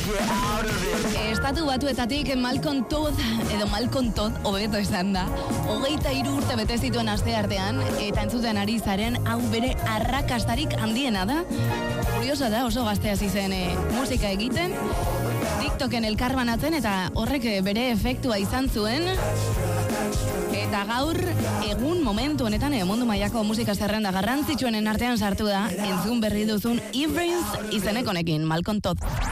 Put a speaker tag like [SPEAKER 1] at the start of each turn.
[SPEAKER 1] Estatu Batuetatik Malcolm Todd, edo Malcolm Todd, hobeto esan da, 23 urte bete zituen asteartean, eta entzuten ari zaren hau bere arrakastarik handiena da. Kuriosa da, oso gaztea zen musika egiten, TikToken elkarbanatzen, eta horrek bere efektua izan zuen. Eta gaur, egun momentu honetan, mundu mailako musika zerrenda garrantzitsuenen artean sartu da, entzun berri duzun Evenings izenekonekin, Malcolm Todd.